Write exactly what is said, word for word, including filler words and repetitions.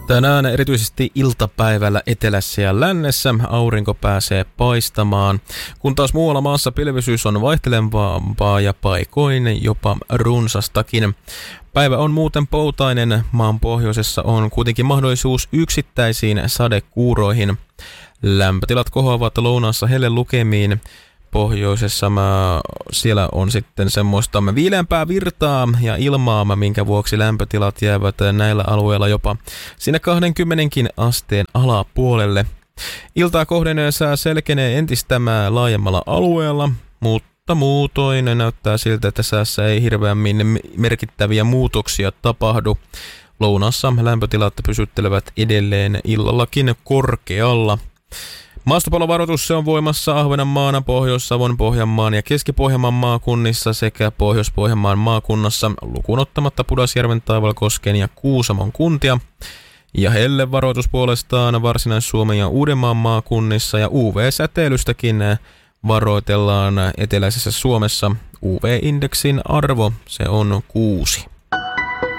Tänään erityisesti iltapäivällä etelässä ja lännessä aurinko pääsee paistamaan, kun taas muualla maassa pilvisyys on vaihtelevampaa ja paikoin jopa runsastakin. Päivä on muuten poutainen, maan pohjoisessa on kuitenkin mahdollisuus yksittäisiin sadekuuroihin. Lämpötilat kohoavat lounaassa helle lukemiin. Pohjoisessa mä, siellä on sitten semmoista viileämpää virtaa ja ilmaa, minkä vuoksi lämpötilat jäävät näillä alueilla jopa sinne kaksikymmentäkin asteen alapuolelle. Iltaa kohden sää selkenee entistä laajemmalla alueella, mutta muutoin näyttää siltä, että säässä ei hirveämmin merkittäviä muutoksia tapahdu. Lounassa lämpötilat pysyttelevät edelleen illallakin korkealla. Maastopallovaroitus se on voimassa Ahvenanmaan, Pohjois-Savon, Pohjanmaan ja Keski-Pohjanmaan maakunnissa sekä Pohjois-Pohjanmaan maakunnassa lukuun ottamatta Pudasjärven, Taivalkosken ja Kuusamon kuntia. Ja hellevaroitus puolestaan Varsinais-Suomen ja Uudenmaan maakunnissa ja U V-säteilystäkin varoitellaan eteläisessä Suomessa. U V-indeksin arvo se on kuusi.